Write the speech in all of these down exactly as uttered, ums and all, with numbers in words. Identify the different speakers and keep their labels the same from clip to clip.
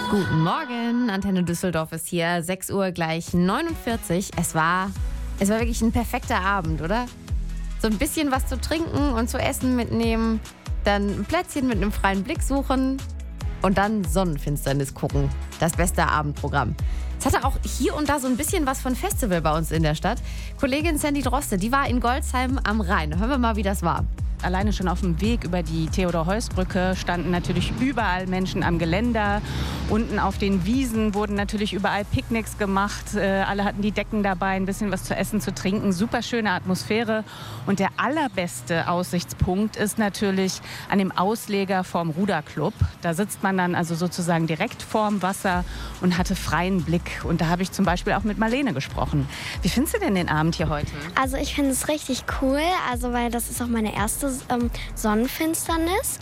Speaker 1: Guten Morgen, Antenne Düsseldorf ist hier, sechs Uhr gleich neunundvierzig. Es war, es war wirklich ein perfekter Abend, oder? So ein bisschen was zu trinken und zu essen mitnehmen, dann ein Plätzchen mit einem freien Blick suchen und dann Sonnenfinsternis gucken. Das beste Abendprogramm. Es hatte auch hier und da so ein bisschen was von Festival bei uns in der Stadt. Kollegin Sandy Droste, die war in Goldsheim am Rhein. Hören wir mal, wie das war.
Speaker 2: Alleine schon auf dem Weg über die Theodor-Heuss-Brücke standen natürlich überall Menschen am Geländer. Unten auf den Wiesen wurden natürlich überall Picknicks gemacht. Äh, alle hatten die Decken dabei, ein bisschen was zu essen, zu trinken. Super schöne Atmosphäre. Und der allerbeste Aussichtspunkt ist natürlich an dem Ausleger vorm Ruderclub. Da sitzt man dann also sozusagen direkt vorm Wasser und hatte freien Blick. Und da habe ich zum Beispiel auch mit Marlene gesprochen. Wie findest du denn den Abend hier heute?
Speaker 3: Also ich finde es richtig cool, also weil das ist auch meine erste ähm, Sonnenfinsternis.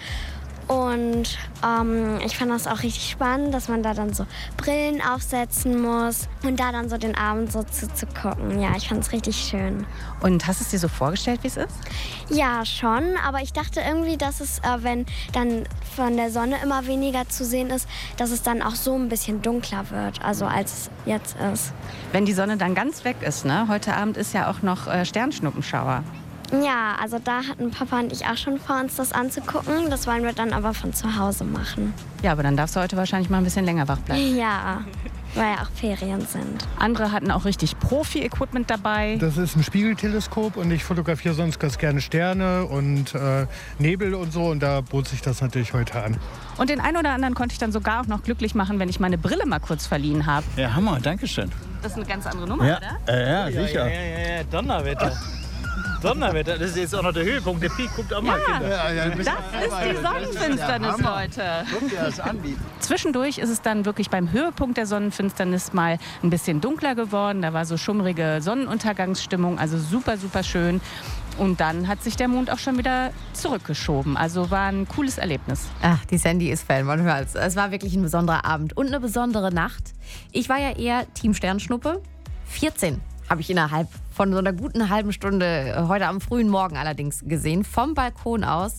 Speaker 3: Und ähm, ich fand das auch richtig spannend, dass man da dann so Brillen aufsetzen muss und da dann so den Abend so zuzugucken. Ja, ich fand es richtig schön.
Speaker 2: Und hast du es dir so vorgestellt, wie es ist?
Speaker 3: Ja, schon. Aber ich dachte irgendwie, dass es, äh, wenn dann von der Sonne immer weniger zu sehen ist, dass es dann auch so ein bisschen dunkler wird, also als es jetzt ist.
Speaker 2: Wenn die Sonne dann ganz weg ist, ne? Heute Abend ist ja auch noch äh, Sternschnuppenschauer.
Speaker 3: Ja, also da hatten Papa und ich auch schon vor, uns das anzugucken. Das wollen wir dann aber von zu Hause machen.
Speaker 2: Ja, aber dann darfst du heute wahrscheinlich mal ein bisschen länger wach bleiben.
Speaker 3: Ja, weil ja auch Ferien sind.
Speaker 2: Andere hatten auch richtig Profi-Equipment dabei.
Speaker 4: Das ist ein Spiegelteleskop und ich fotografiere sonst ganz gerne Sterne und äh, Nebel und so. Und da bot sich das natürlich heute an.
Speaker 2: Und den einen oder anderen konnte ich dann sogar auch noch glücklich machen, wenn ich meine Brille mal kurz verliehen habe.
Speaker 5: Ja, Hammer, danke schön.
Speaker 2: Das ist eine ganz andere Nummer,
Speaker 5: Ja,
Speaker 2: oder?
Speaker 5: äh, ja, sicher.
Speaker 6: Ja, ja, ja, ja, Donnerwetter. Donnerwetter, das ist jetzt auch noch der Höhepunkt. Der Peak guckt auch mal, Kinder.
Speaker 5: Ja, ja,
Speaker 2: Das ist die Sonnenfinsternis heute.
Speaker 5: Guck dir das an.
Speaker 2: Zwischendurch ist es dann wirklich beim Höhepunkt der Sonnenfinsternis mal ein bisschen dunkler geworden. Da war so schummrige Sonnenuntergangsstimmung, also super, super schön. Und dann hat sich der Mond auch schon wieder zurückgeschoben. Also war ein cooles Erlebnis.
Speaker 1: Ach, die Sandy ist Fan, man hört's. Es war wirklich ein besonderer Abend und eine besondere Nacht. Ich war ja eher Team Sternschnuppe. vierzehn habe ich innerhalb von so einer guten halben Stunde, heute am frühen Morgen allerdings, gesehen, vom Balkon aus.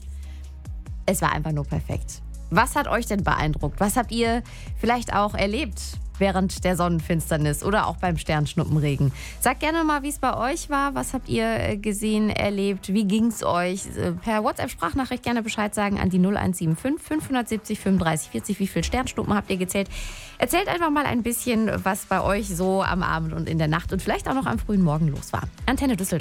Speaker 1: Es war einfach nur perfekt. Was hat euch denn beeindruckt? Was habt ihr vielleicht auch erlebt während der Sonnenfinsternis oder auch beim Sternschnuppenregen? Sagt gerne mal, wie es bei euch war. Was habt ihr gesehen, erlebt? Wie ging es euch? Per WhatsApp-Sprachnachricht gerne Bescheid sagen an die null eins sieben fünf fünf sieben null fünfunddreißig vierzig. Wie viele Sternschnuppen habt ihr gezählt? Erzählt einfach mal ein bisschen, was bei euch so am Abend und in der Nacht und vielleicht auch noch am frühen Morgen los war. Antenne Düsseldorf.